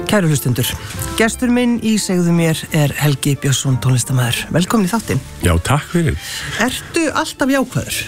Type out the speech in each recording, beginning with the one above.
Kæru hlustundur, gestur minn í Segðu mér Helgi Björnsson, tónlistarmaður. Velkomin í þáttinn. Já, takk fyrir. Ertu alltaf jákvæður?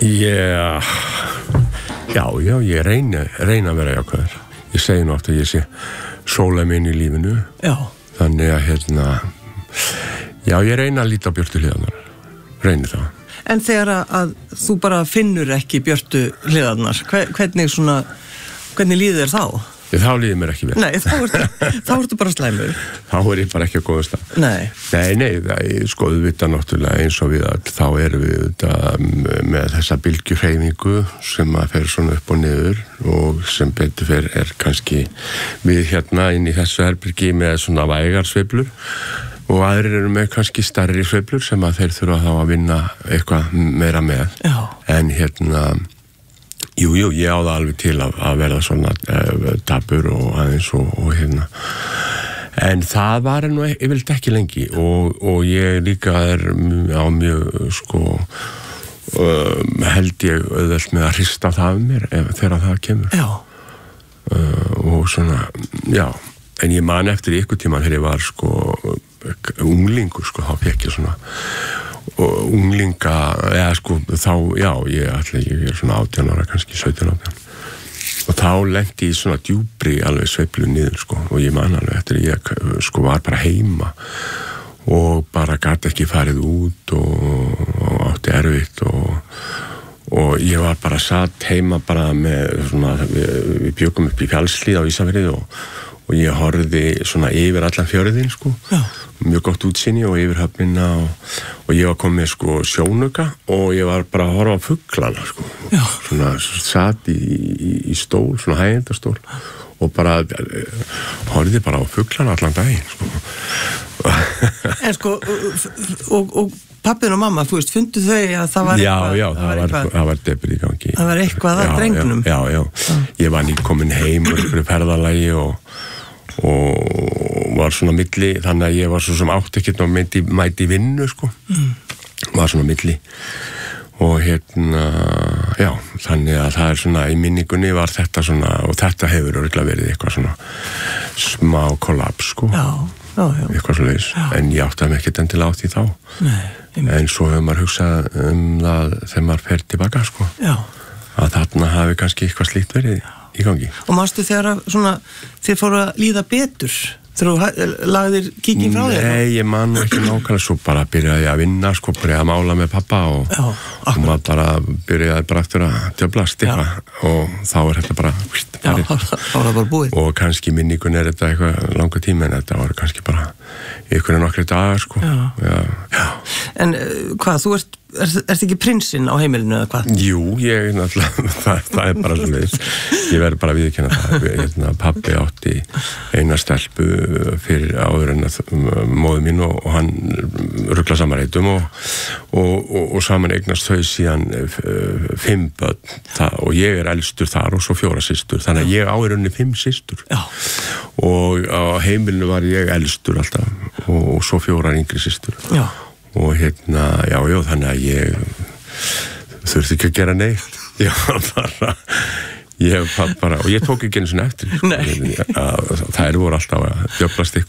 Já, ég reyna að vera jákvæður. Ég segi nú oft að ég sé sóla minn í lífinu. Já. Þannig að ég reyna að líta á björtu hliðarnar. Reyni það. En þegar að þú bara finnur ekki björtu hliðarnar, hvernig líður þér þá? Þá líður mér ekki vel. Nei, þá ertu bara slæmur. Þá ég bara ekki á góðum stað. Nei. Nei, þú vita náttúrulega eins og við all, þá erum við með þessa bylgjuhreyfingu sem að fer svona upp og niður og sem betur fer kannski við hérna inn í þessu herbyrgi með svona vægar sveiflur og aðrir eru með kannski stærri sveiflur sem að þeir þurfa þá að vinna eitthvað meira með. Já. En Jú, ég á það alveg til að verða svona tapur og aðeins og hérna. En það var nú yfirleitt ekki lengi og ég líka á mjög, held ég auðvelt með að hrista það af mér þegar það kemur. Já. Og svona, já. En ég man eftir ykkur tíman þegar ég var unglingur, þá fekk ég svona og unglinga, ég er svona 18 ára, kannski 17-18 og þá lenti ég svona djúpri alveg sveiflu niður, og ég man alveg eftir ég var bara heima og bara gat ekki farið út og átti erfitt og ég var bara satt heima bara með svona, við bjögum upp í Fjallshlíð á Ísafirði og ég horfði svona yfir allan fjörðin, Já. Mjög gott útsýni og yfir höfnina og ég var komið sjónauka og ég var bara að horfa á fuglana, Já. Svona satt í stól, svona hægjendastól og bara horfði bara á fuglana allan daginn, En og pappin og mamma, fundu þau að það var eitthvað? Já, það var debri í gangi. Það var eitthvað að drengnum? Já. Ég var nýkomin heim úr ferðalagi og var svona milli, þannig að ég var svo sem átt ekkert og mæti vinnu, var svona milli og já, þannig að það svona í minningunni var þetta svona og þetta hefur örugglega verið eitthvað svona smá kollaps, Já. Eitthvað svo leiðis, en ég átti mig ekkert endilega á því þá. Nei. En svo hefur maður hugsað það þegar maður fer tilbaka, Já. Að þarna hafi kannski eitthvað slíkt verið í gangi. Og manstu þegar þér fóru að líða betur þegar þú lagðir kíkinn frá þér? Nei, ég man nú ekki nákvæmlega, svo bara byrjaði ég að vinna, byrjaði að mála með pappa og maður bara byrjaði bara eftir að djöflast eitthvað og þá þetta bara þá var það bara búið. Og kannski minningun þetta eitthvað langa tíma en þetta var kannski bara ykkur nokkri dagar, Já. En hvað, þú ert ekki prinsinn á heimilinu eða hvað? Jú, ég náttúrulega, það bara svo leiðis. Ég verður bara að viðurkenna það. Pabbi átti eina stelpu fyrir áður en móður mín og hann rugla saman reitum og saman eignast þau síðan 5 börn og ég elstur þar og svo 4 systur. Þannig að ég á rauninni 5 systur. Já. Og á heimilinu var ég elstur alltaf og svo 4 yngri systur. Já. Og þannig að ég þurfti ekki að gera neitt. Ég tók ekki einu svona eftir. Nei. Þær voru alltaf að djöflast